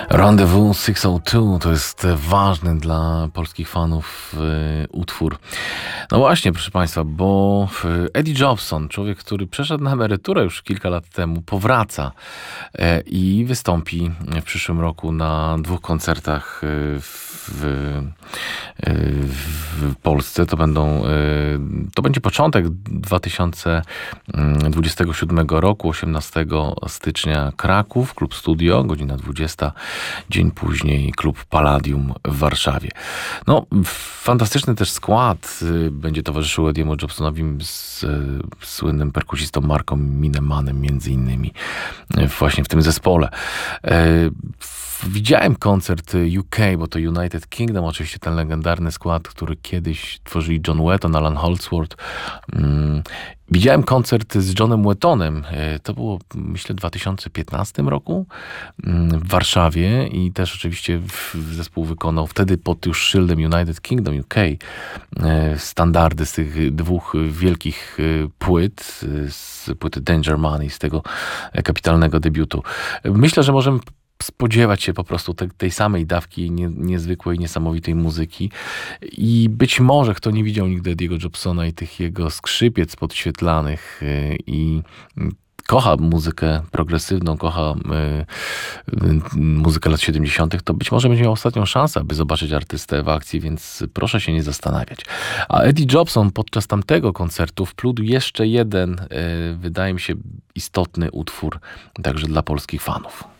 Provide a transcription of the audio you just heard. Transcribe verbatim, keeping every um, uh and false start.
Rendezvous sześćset dwa to jest ważny dla polskich fanów y, utwór. No właśnie, proszę Państwa, bo Eddie Jobson, człowiek, który przeszedł na emeryturę już kilka lat temu, powraca y, i wystąpi w przyszłym roku na dwóch koncertach y, w, y, w Polsce. To będą, y, to będzie początek dwa tysiące dwudziestego siódmego roku, osiemnastego stycznia Kraków, Klub Studio, godzina dwudziesta. Dzień później klub Palladium w Warszawie. No, fantastyczny też skład będzie towarzyszył Eddiemu Jobsonowi z, z słynnym perkusistą Markiem Minemanem między innymi właśnie w tym zespole. E, Widziałem koncert U K, bo to United Kingdom, oczywiście ten legendarny skład, który kiedyś tworzyli John Wetton, Alan Holdsworth. Mm. Widziałem koncert z Johnem Wettonem, to było myślę w dwa tysiące piętnastym roku w Warszawie i też oczywiście zespół wykonał wtedy pod już szyldem United Kingdom U K standardy z tych dwóch wielkich płyt, z płyty Danger Money, z tego kapitalnego debiutu. Myślę, że możemy spodziewać się po prostu te, tej samej dawki nie, niezwykłej, niesamowitej muzyki i być może kto nie widział nigdy Eddiego Jobsona i tych jego skrzypiec podświetlanych yy, i kocha muzykę progresywną, kocha yy, muzykę lat siedemdziesiątych, to być może będzie miał ostatnią szansę, aby zobaczyć artystę w akcji, więc proszę się nie zastanawiać. A Eddie Jobson podczas tamtego koncertu wplótł jeszcze jeden, yy, wydaje mi się, istotny utwór także dla polskich fanów.